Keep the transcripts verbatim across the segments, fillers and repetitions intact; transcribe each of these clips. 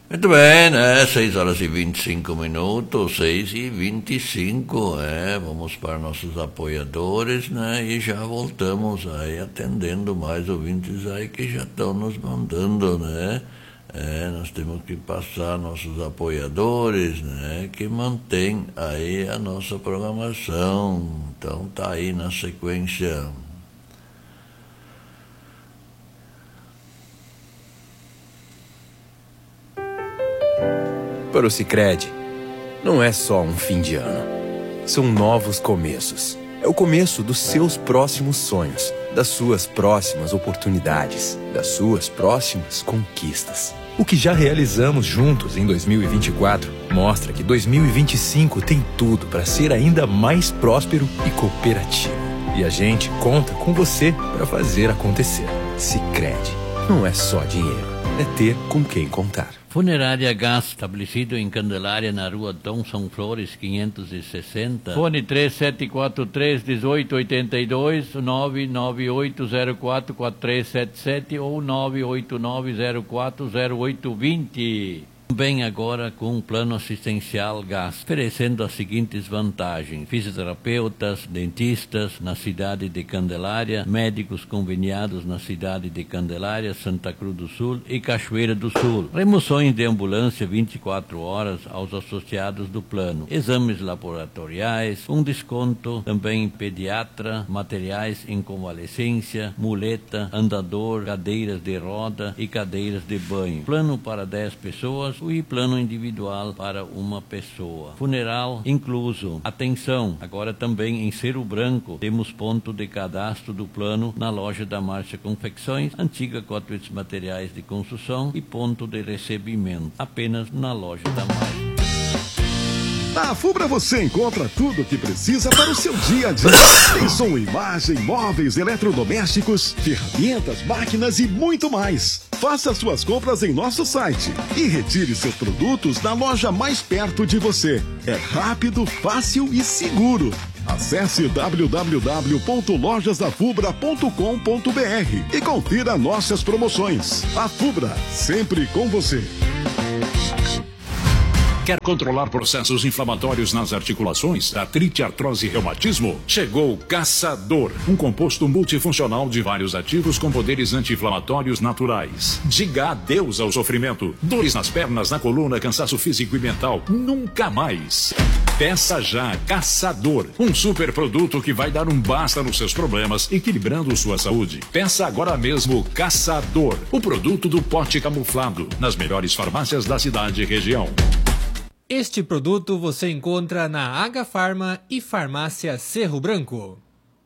Muito bem, né? seis horas e vinte e cinco minutos, seis e vinte e cinco, é, vamos para nossos apoiadores, né? E já voltamos aí atendendo mais ouvintes aí que já estão nos mandando, né? É, nós temos que passar nossos apoiadores, né? Que mantém aí a nossa programação. Então tá aí na sequência. Para o Sicredi, não é só um fim de ano. São novos começos. É o começo dos seus próximos sonhos, das suas próximas oportunidades, das suas próximas conquistas. O que já realizamos juntos em dois mil e vinte e quatro mostra que dois mil e vinte e cinco tem tudo para ser ainda mais próspero e cooperativo. E a gente conta com você para fazer acontecer. Sicredi, não é só dinheiro, é ter com quem contar. Funerária Gás, estabelecido em Candelária, na rua Dom São Flores, quinhentos e sessenta. Fone três sete quatro três, um oito oito dois, nove nove oito zero quatro, quatro três sete sete ou nove oito nove zero quatro zero oito dois zero. Também agora com um plano assistencial Gás, oferecendo as seguintes vantagens: fisioterapeutas, dentistas na cidade de Candelária, médicos conveniados na cidade de Candelária, Santa Cruz do Sul e Cachoeira do Sul. Remoções de ambulância vinte e quatro horas aos associados do plano. Exames laboratoriais, um desconto também em pediatra, materiais em convalescência, muleta, andador, cadeiras de roda e cadeiras de banho. Plano para dez pessoas e plano individual para uma pessoa. Funeral incluso. Atenção, agora também em Cerro Branco temos ponto de cadastro do plano na loja da Márcia Confecções, antiga Cotwitz Materiais de Construção e ponto de recebimento, apenas na loja da Márcia. Na Fubra você encontra tudo o que precisa para o seu dia a dia. Tem som, imagem, móveis, eletrodomésticos, ferramentas, máquinas e muito mais. Faça suas compras em nosso site e retire seus produtos na loja mais perto de você. É rápido, fácil e seguro. Acesse w w w ponto lojas da fubra ponto com ponto b r e confira nossas promoções. A Fubra, sempre com você. Quer controlar processos inflamatórios nas articulações, artrite, artrose e reumatismo? Chegou o Caçador, um composto multifuncional de vários ativos com poderes anti-inflamatórios naturais. Diga adeus ao sofrimento. Dores nas pernas, na coluna, cansaço físico e mental. Nunca mais. Peça já Caçador, um super produto que vai dar um basta nos seus problemas, equilibrando sua saúde. Peça agora mesmo Caçador, o produto do pote camuflado, nas melhores farmácias da cidade e região. Este produto você encontra na Agafarma e Farmácia Cerro Branco.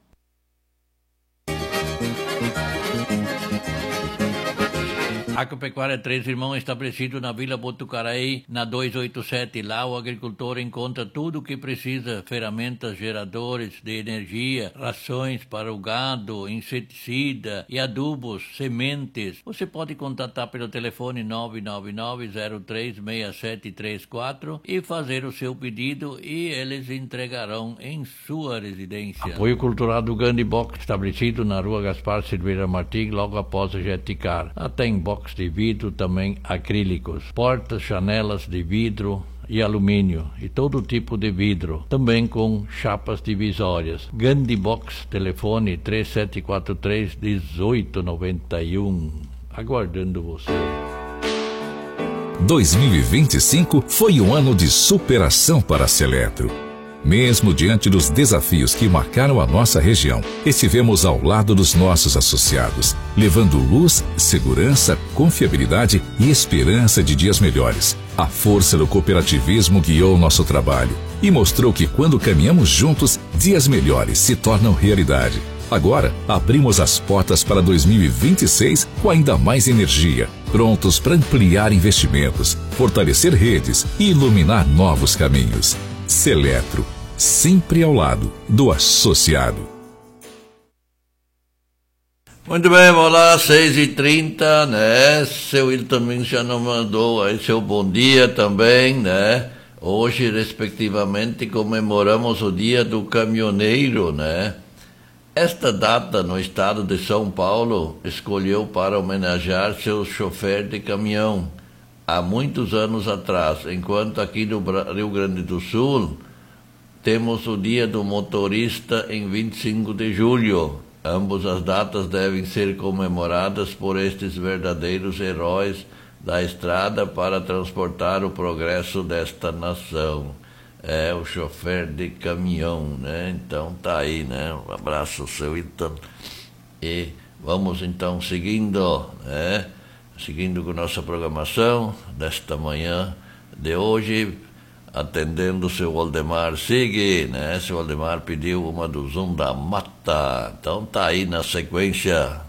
Agropecuária Três Irmãos, estabelecido na Vila Botucaraí, na duzentos e oitenta e sete. Lá o agricultor encontra tudo o que precisa: ferramentas, geradores de energia, rações para o gado, inseticida e adubos, sementes. Você pode contatar pelo telefone nove nove nove zero três seis sete três quatro e fazer o seu pedido e eles entregarão em sua residência. Apoio cultural do Gandhi Box, estabelecido na rua Gaspar Silveira Martins, logo após o Jeticar. Até em box de vidro, também acrílicos, portas, janelas de vidro e alumínio e todo tipo de vidro, também com chapas divisórias. Gandhi Box, telefone três sete quatro três, um oito nove um. Aguardando você. dois mil e vinte e cinco foi um ano de superação para a Seletro. Mesmo diante dos desafios que marcaram a nossa região, estivemos ao lado dos nossos associados, levando luz, segurança, confiabilidade e esperança de dias melhores. A força do cooperativismo guiou nosso trabalho e mostrou que quando caminhamos juntos, dias melhores se tornam realidade. Agora, abrimos as portas para dois mil e vinte e seis com ainda mais energia, prontos para ampliar investimentos, fortalecer redes e iluminar novos caminhos. Seletro, sempre ao lado do associado. Muito bem, vamos lá, seis e trinta, né? Seu Will também já não mandou aí seu bom dia também, né? Hoje, respectivamente, comemoramos o Dia do Caminhoneiro, né? Esta data no estado de São Paulo escolheu para homenagear seu chofer de caminhão, há muitos anos atrás, enquanto aqui no Rio Grande do Sul temos o Dia do Motorista em vinte e cinco de julho. Ambas as datas devem ser comemoradas por estes verdadeiros heróis da estrada para transportar o progresso desta nação. É o chofer de caminhão, né? Então tá aí, né? Um abraço, seu Ítalo. E vamos então seguindo, né? Seguindo com nossa programação desta manhã de hoje, atendendo o seu Waldemar Sig, né? Seu Waldemar pediu uma do Zum da Mata. Então tá aí na sequência.